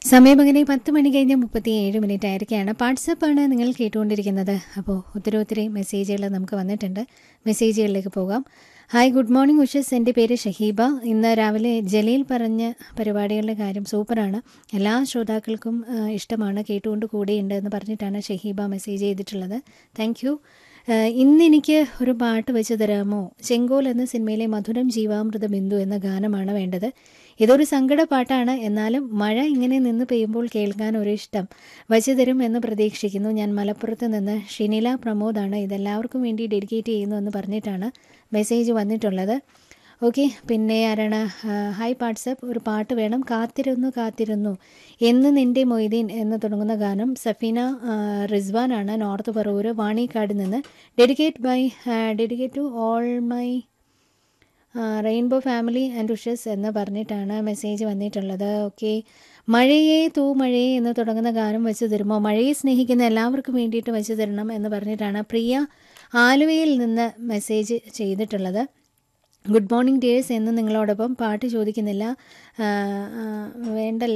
സമയം അങ്ങനെ 10 മണി കഴിഞ്ഞ് 37 ആയിരിക്കുകയാണ്. വാട്സപ്പാണ് നിങ്ങൾ കേട്ടുകൊണ്ടിരിക്കുന്നത്. അപ്പോൾ ഒത്തിരി മെസ്സേജുകൾ നമുക്ക് വന്നിട്ടുണ്ട്. മെസ്സേജുകളിലേക്ക് പോകാം. Hi, good morning ഉഷസ്. എൻ്റെ പേര് ഷഹീബ. ഇന്ന് രാവിലെ ജലീൽ പറഞ്ഞ പരിപാടികളുടെ കാര്യം സൂപ്പറാണ്. എല്ലാ ശ്രോതാക്കൾക്കും ഇഷ്ടമാണ്, കേട്ടുകൊണ്ട് കൂടെയുണ്ട് എന്ന് പറഞ്ഞിട്ടാണ് ഷഹീബ മെസ്സേജ് ചെയ്തിട്ടുള്ളത്. Thank you. ഇന്നെനിക്ക് ഒരു പാട്ട് വെച്ച് തരാമോ? ചെങ്കോൽ എന്ന സിനിമയിലെ മധുരം ജീവാമൃത ബിന്ദു എന്ന ഗാനമാണ് വേണ്ടത്. ഇതൊരു സങ്കട പാട്ടാണ്, എന്നാലും മഴ ഇങ്ങനെ നിന്ന് പെയ്യുമ്പോൾ കേൾക്കാൻ ഒരു ഇഷ്ടം. വച്ചു തരും എന്ന് പ്രതീക്ഷിക്കുന്നു. ഞാൻ മലപ്പുറത്ത് നിന്ന് ഷിനില പ്രമോദാണ്. ഇതെല്ലാവർക്കും വേണ്ടി ഡെഡിക്കേറ്റ് ചെയ്യുന്നു എന്ന് പറഞ്ഞിട്ടാണ് മെസ്സേജ് വന്നിട്ടുള്ളത്. ഓക്കെ, പിന്നെ ആരാണ്? ഹായ് വാട്സപ്പ്, ഒരു പാട്ട് വേണം. കാത്തിരുന്നു എന്ന് നിൻ്റെ മൊയ്തീൻ എന്ന് തുടങ്ങുന്ന ഗാനം സഫീന റിസ്വാനാണ്, നോർത്ത് പറവൂർ വാണിക്കാട് നിന്ന്. Dedicate to all my rainbow family and ഉഷസ് എന്ന് പറഞ്ഞിട്ടാണ് മെസ്സേജ് വന്നിട്ടുള്ളത്. ഓക്കെ, മഴയെ തൂമഴയെ എന്ന് തുടങ്ങുന്ന ഗാനം വെച്ച് തരുമോ? മഴയെ സ്നേഹിക്കുന്ന എല്ലാവർക്കും വേണ്ടിയിട്ട് വെച്ച് തരണം എന്ന് പറഞ്ഞിട്ടാണ് പ്രിയ ആലുവയിൽ നിന്ന് മെസ്സേജ് ചെയ്തിട്ടുള്ളത്. ഗുഡ് മോർണിംഗ് ഡിയേഴ്സ് എന്ന് നിങ്ങളോടൊപ്പം പാട്ട് ചോദിക്കുന്നില്ല, വേണ്ടല്ലോ.